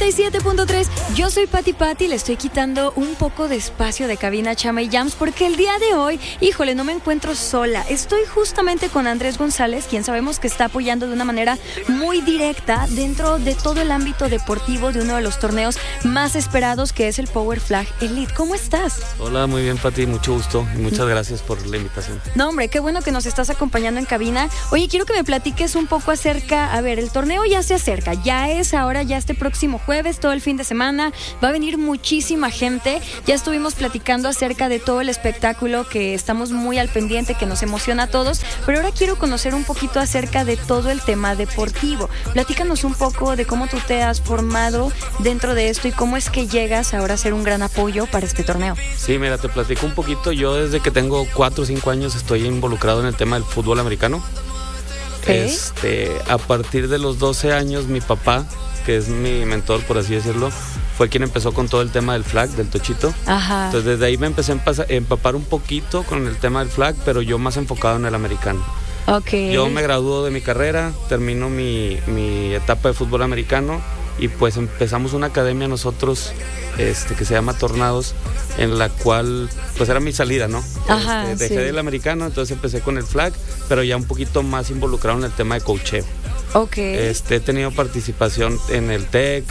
97.3. Yo soy Pati, le estoy quitando un poco de espacio de cabina Chama y Jams porque el día de hoy, híjole, no me encuentro sola. Estoy justamente con Andrés González, quien sabemos que está apoyando de una manera muy directa dentro de todo el ámbito deportivo de uno de los torneos más esperados, que es el Power Flag Elite. ¿Cómo estás? Hola, muy bien, Pati, mucho gusto y muchas gracias por la invitación. No, hombre, qué bueno que nos estás acompañando en cabina. Oye, quiero que me platiques un poco acerca, a ver, el torneo ya se acerca, ya es ahora, ya este próximo jueves, todo el fin de semana, va a venir muchísima gente. Ya estuvimos platicando acerca de todo el espectáculo, que estamos muy al pendiente, que nos emociona a todos, pero ahora quiero conocer un poquito acerca de todo el tema deportivo. Platícanos un poco de cómo tú te has formado dentro de esto y cómo es que llegas ahora a ser un gran apoyo para este torneo. Sí, mira, te platico un poquito. Yo desde que tengo 4 o 5 años estoy involucrado en el tema del fútbol americano. Okay. A partir de los 12 años, mi papá, que es mi mentor, por así decirlo, fue quien empezó con todo el tema del flag, del tochito. Ajá. Entonces desde ahí me empecé a empapar un poquito con el tema del flag, pero yo más enfocado en el americano. Okay. Yo me graduó de mi carrera, termino mi etapa de fútbol americano y pues empezamos una academia nosotros que se llama Tornados, en la cual pues era mi salida, ¿no? Ajá, dejé sí. del americano, entonces empecé con el flag, pero ya un poquito más involucrado en el tema de coacheo. Okay. He tenido participación en el TEC,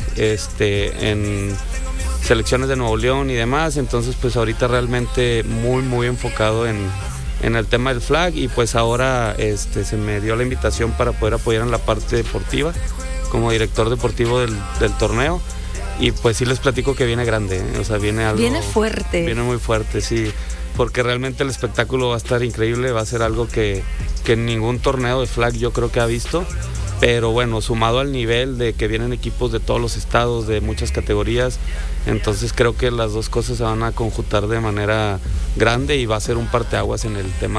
en selecciones de Nuevo León y demás, entonces pues ahorita realmente muy enfocado en el tema del flag, y pues ahora se me dio la invitación para poder apoyar en la parte deportiva como director deportivo del torneo. Y pues sí les platico que viene grande, o sea, viene algo... Viene fuerte. Viene muy fuerte, sí, porque realmente el espectáculo va a estar increíble, va a ser algo que ningún torneo de flag yo creo que ha visto, pero bueno, sumado al nivel de que vienen equipos de todos los estados, de muchas categorías, entonces creo que las dos cosas se van a conjuntar de manera grande y va a ser un parteaguas en el tema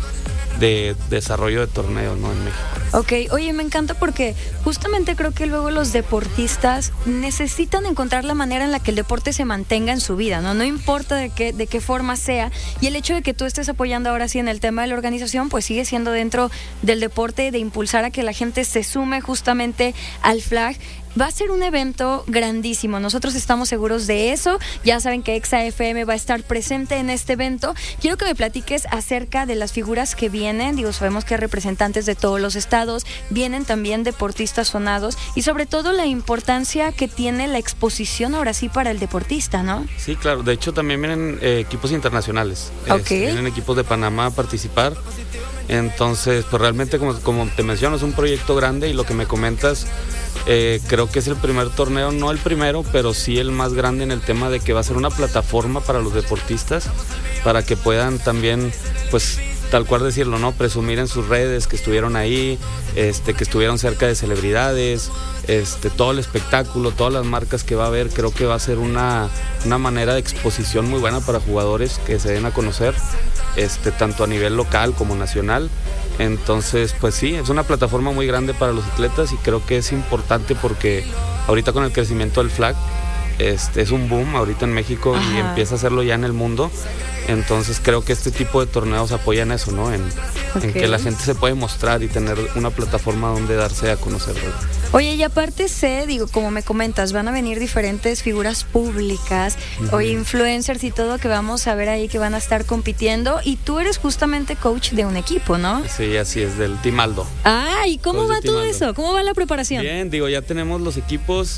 de desarrollo de torneo, ¿no? En México. Ok, oye, me encanta porque justamente creo que luego los deportistas necesitan encontrar la manera en la que el deporte se mantenga en su vida, ¿no? No importa de qué forma sea, y el hecho de que tú estés apoyando ahora sí en el tema de la organización, pues sigue siendo dentro del deporte, de impulsar a que la gente se sume justamente al flag. Va a ser un evento grandísimo, nosotros estamos seguros de eso. Ya saben que Exa FM va a estar presente en este evento. Quiero que me platiques acerca de las figuras que vienen. Digo, sabemos que hay representantes de todos los estados, vienen también deportistas sonados, y sobre todo la importancia que tiene la exposición ahora sí para el deportista, ¿no? Sí, claro, de hecho también vienen equipos internacionales. Okay. Vienen equipos de Panamá a participar. Entonces, pues realmente como te menciono, es un proyecto grande, y lo que me comentas, creo que es el primer torneo, no el primero, pero sí el más grande en el tema de que va a ser una plataforma para los deportistas, para que puedan también, pues tal cual decirlo, ¿no? Presumir en sus redes que estuvieron ahí, que estuvieron cerca de celebridades, todo el espectáculo, todas las marcas que va a haber. Creo que va a ser una manera de exposición muy buena para jugadores que se den a conocer, tanto a nivel local como nacional. Entonces, pues sí, es una plataforma muy grande para los atletas, y creo que es importante porque ahorita con el crecimiento del flag, es un boom ahorita en México. Ajá. Y empieza a hacerlo ya en el mundo. Entonces creo que este tipo de torneos apoyan eso, ¿no? En que la gente se puede mostrar y tener una plataforma donde darse a conocer. Oye, y aparte digo, como me comentas, van a venir diferentes figuras públicas, o influencers y todo, que vamos a ver ahí, que van a estar compitiendo, y tú eres justamente coach de un equipo, ¿no? Sí, así es, del Team Aldo. Ah, ¿y cómo va todo eso? ¿Cómo va la preparación? Bien, digo, ya tenemos los equipos,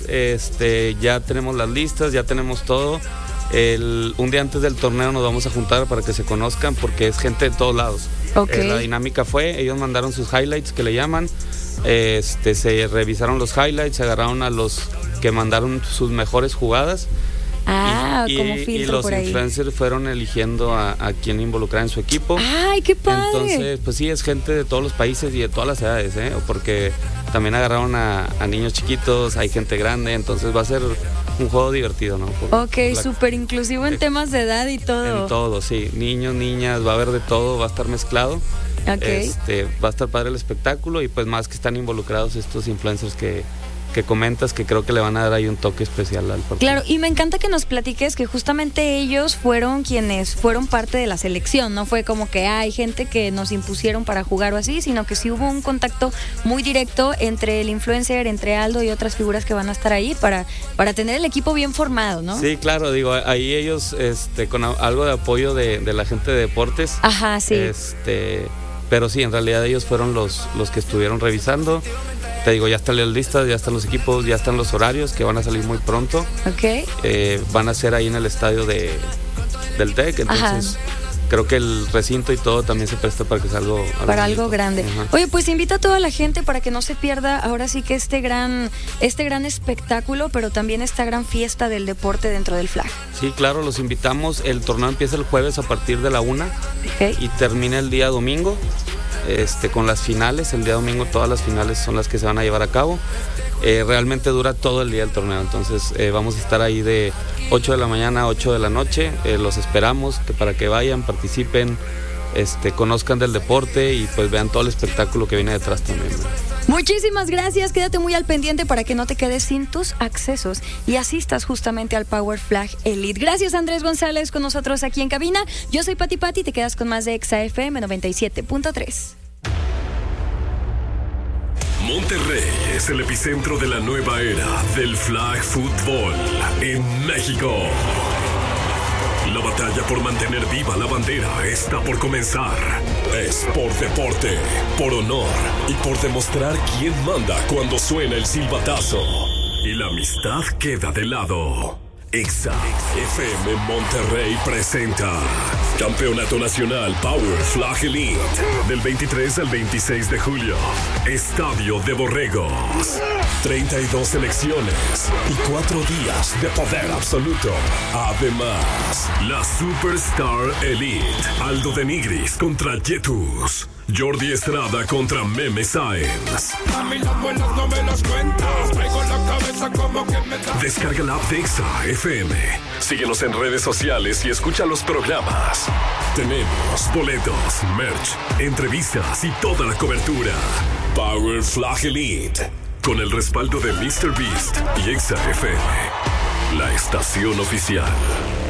ya tenemos las listas, ya tenemos todo. Un día antes del torneo nos vamos a juntar para que se conozcan, porque es gente de todos lados. Okay. La dinámica fue, ellos mandaron sus highlights, que le llaman, se revisaron los highlights, se agarraron a los que mandaron sus mejores jugadas. Como filtro y los por ahí. Influencers fueron eligiendo a quien involucrar en su equipo. ¡Ay, qué padre! Entonces, pues sí, es gente de todos los países y de todas las edades, porque también agarraron a niños chiquitos, hay gente grande, entonces va a ser un juego divertido, ¿no? Súper inclusivo en temas de edad y todo. En todo, sí, niños, niñas, va a haber de todo, va a estar mezclado. Okay. Va a estar padre el espectáculo, y pues más que están involucrados estos influencers que que comentas, que creo que le van a dar ahí un toque especial al partido. Claro, y me encanta que nos platiques que justamente ellos fueron quienes fueron parte de la selección, no fue como que hay gente que nos impusieron para jugar o así, sino que sí hubo un contacto muy directo entre el influencer, entre Aldo y otras figuras que van a estar ahí para tener el equipo bien formado, ¿no? Sí, claro, digo, ahí ellos con algo de apoyo de la gente de deportes. Ajá, sí. Pero sí, en realidad ellos fueron los que estuvieron revisando. Te digo, ya están las listas, ya están los equipos, ya están los horarios que van a salir muy pronto. Ok. Van a ser ahí en el estadio del TEC, entonces creo que el recinto y todo también se presta para que sea algo grande. Ajá. Oye, pues invita a toda la gente para que no se pierda ahora sí que este gran espectáculo, pero también esta gran fiesta del deporte dentro del flag. Sí, claro, los invitamos. El torneo empieza el jueves a partir de la 1 y termina el día domingo. Con las finales, el día domingo todas las finales son las que se van a llevar a cabo. Realmente dura todo el día el torneo, entonces vamos a estar ahí de 8 de la mañana a 8 de la noche. Los esperamos para que vayan, participen, conozcan del deporte y pues vean todo el espectáculo que viene detrás también, ¿no? Muchísimas gracias, quédate muy al pendiente para que no te quedes sin tus accesos y asistas justamente al Power Flag Elite. Gracias, Andrés González, con nosotros aquí en cabina. Yo soy Pati, te quedas con más de Exa FM 97.3. Monterrey es el epicentro de la nueva era del flag football en México. La batalla por mantener viva la bandera está por comenzar. Es por deporte, por honor y por demostrar quién manda cuando suena el silbatazo. Y la amistad queda de lado. Exa FM Monterrey presenta Campeonato Nacional Power Flag Elite del 23 al 26 de julio. Estadio de Borregos. 32 selecciones y 4 días de poder absoluto. Además, la Superstar Elite. Aldo de Nigris contra Jetus. Jordi Estrada contra Meme Sáenz. A mí las buenas no me las cuentas. Traigo la cabeza como que me da. Descarga la app de Exa FM. Síguenos en redes sociales y escucha los programas. Tenemos boletos, merch, entrevistas y toda la cobertura. Power Flag Elite. Con el respaldo de Mr. Beast y Exa FM. La estación oficial.